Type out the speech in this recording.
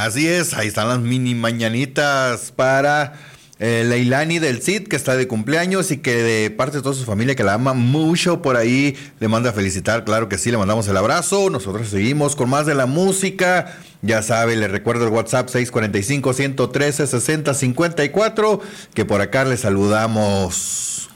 Así es, ahí están las mini mañanitas para Leilani del Cid, que está de cumpleaños y que de parte de toda su familia que la ama mucho por ahí le manda a felicitar. Claro que sí, le mandamos el abrazo. Nosotros seguimos con más de la música. Ya sabe, le recuerdo el WhatsApp 645-113-6054, que por acá le saludamos.